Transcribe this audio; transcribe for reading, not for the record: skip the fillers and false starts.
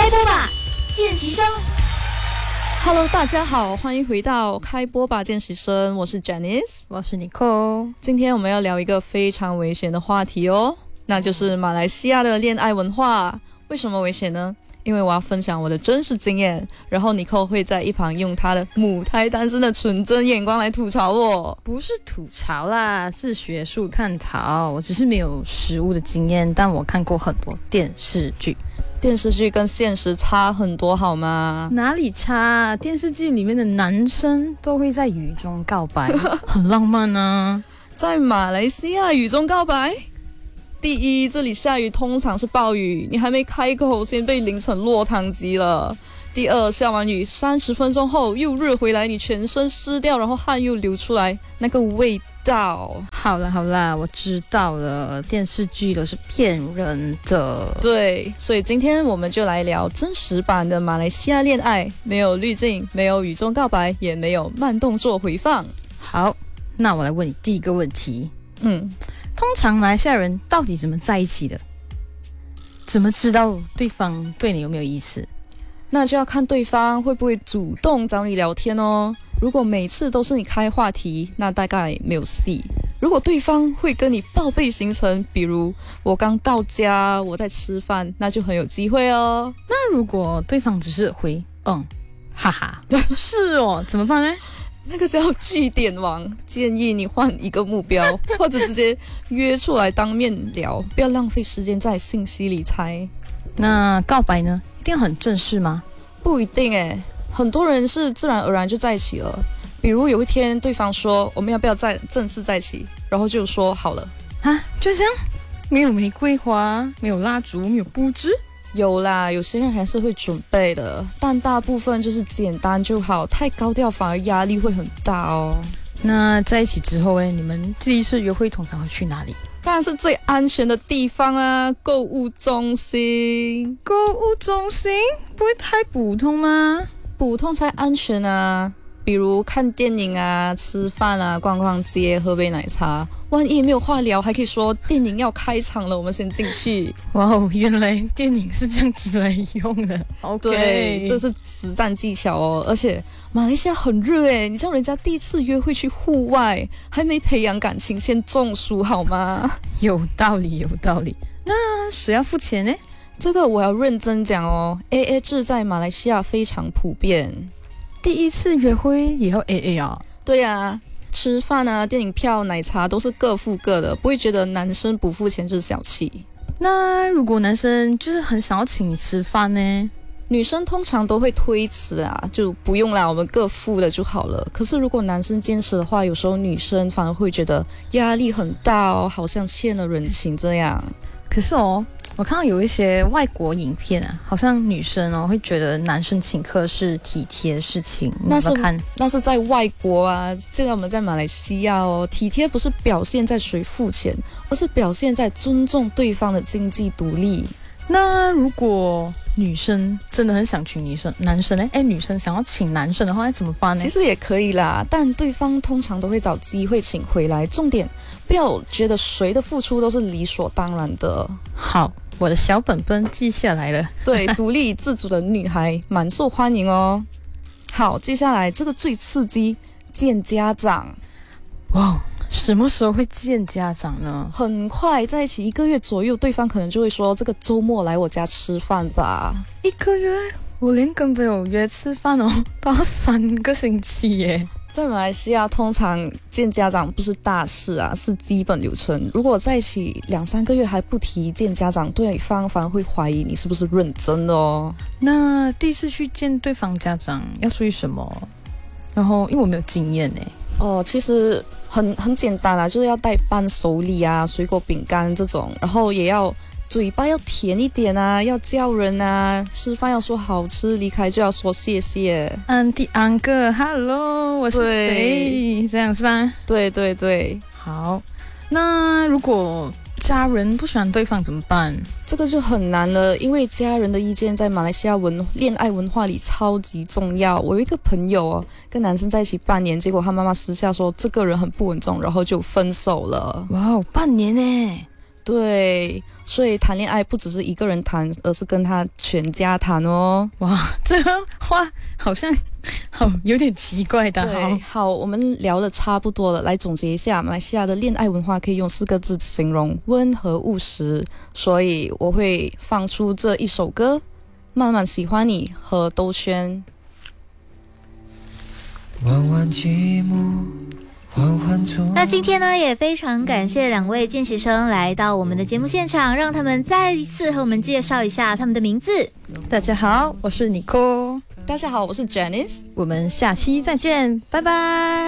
开播吧，见习生。 Hello， 大家好，欢迎回到开播吧见习生，我是 Janice， 我是 Nicole。 今天我们要聊一个非常危险的话题哦，那就是马来西亚的恋爱文化。为什么危险呢？因为我要分享我的真实经验，然后 Nicole 会在一旁用她的母胎单身的纯真眼光来吐槽我。 不是吐槽啦，是学术探讨。我只是没有实务的经验，但我看过很多电视剧。 电视剧跟现实差很多好吗？ 哪里差？电视剧里面的男生都会在雨中告白，很浪漫啊。 在马来西亚雨中告白？第一，这里下雨通常是暴雨，你还没开口先被淋成落汤鸡了。第二，下完雨30分钟后又热回来，你全身湿掉，然后汗又流出来，那个味道。 好啦，我知道了，电视剧都是骗人的。 对，所以今天我们就来聊真实版的马来西亚恋爱，没有滤镜，没有雨中告白，也没有慢动作回放。 好，那我来问你第一个问题。通常马来西亚人到底怎么在一起的？怎么知道对方对你有没有意思？ 那就要看对方会不会主动找你聊天哦。如果每次都是你开话题，那大概没有戏。如果对方会跟你报备行程，比如我刚到家，我在吃饭，那就很有机会哦。 那如果对方只是回哈哈，是哦，怎么办呢？ 那个叫句点王，建议你换一个目标，或者直接约出来当面聊，不要浪费时间在信息里猜。 那告白呢？一定很正式吗？ 不一定诶，很多人是自然而然就在一起了。比如有一天对方说我们要不要再正式在一起，然后就说好了啊，就这样，没有玫瑰花，没有蜡烛，没有布置。 有啦，有些人还是会准备的，但大部分就是简单就好，太高调反而压力会很大哦。 那在一起之后你们第一次约会通常会去哪里？ 当然是最安全的地方啊，购物中心。 购物中心不会太普通吗？ 普通才安全啊，比如看电影啊、吃饭啊、逛逛街、喝杯奶茶。万一没有话聊，还可以说电影要开场了，我们先进去。 哇哦，原来电影是这样子来用的。OK， 对，这是实战技巧哦。而且马来西亚很热诶，你叫人家第一次约会去户外，还没培养感情先中暑好吗？ 有道理。那谁要付钱呢？ 这个我要认真讲哦。AA 制在马来西亚非常普遍。 第一次约会也要 AA 啊？ 对啊，吃饭啊、电影票、奶茶都是各付各的，不会觉得男生不付钱就是小气。 那如果男生就是很想要请你吃饭呢？ 女生通常都会推辞啊，就不用啦，我们各付的就好了。可是如果男生坚持的话，有时候女生反而会觉得压力很大哦，好像欠了人情这样。 可是我看到有一些外国影片啊，好像女生会觉得男生请客是体贴的事情。 那是在外国啊，现在我们在马来西亚哦，体贴不是表现在谁付钱，而是表现在尊重对方的经济独立。 那如果女生真的很想请男生呢？女生想要请男生的话，那怎么办呢？ 其实也可以啦，但对方通常都会找机会请回来。重点不要觉得谁的付出都是理所当然的。 好，我的小本本记下来了。 对，独立自主的女孩蛮受欢迎哦。好，接下来这个最刺激，见家长。 哇，什么时候会见家长呢？ 很快，在一起1个月左右，对方可能就会说这个周末来我家吃饭吧。 1个月？我连跟朋友约吃饭都要3个星期耶。 在马来西亚，通常见家长不是大事啊，是基本流程。如果在一起2-3个月还不提见家长，对方反而会怀疑你是不是认真的哦。 那第一次去见对方家长要注意什么？然后因为我没有经验其实很简单啦，就是要带伴手礼啊、水果饼干这种，然后也要嘴巴要甜一点啊，要叫人啊，吃饭要说好吃，离开就要说谢谢。 Auntie Uncle Hello， 我是谁？这样是吧？ 对。 好，那如果家人不喜欢对方怎么办？ 这个就很难了，因为家人的意见在马来西亚恋爱文化里超级重要。我有一个朋友跟男生在一起半年，结果他妈妈私下说这个人很不稳重，然后就分手了。 哇，半年耶！ 对，所以谈恋爱不只是一个人谈，而是跟他全家谈哦。 哇，这个话好像有点奇怪的。 对，好，我们聊的差不多了，来总结一下，马来西亚的恋爱文化可以用4个字形容：温和务实。所以我会放出这一首歌《慢慢喜欢你》和兜圈。 弯弯积木那今天呢，也非常感谢2位见习生来到我们的节目现场，让他们再一次和我们介绍一下他们的名字。 大家好，我是 Nicole。 大家好，我是 Janice。 我们下期再见，拜拜。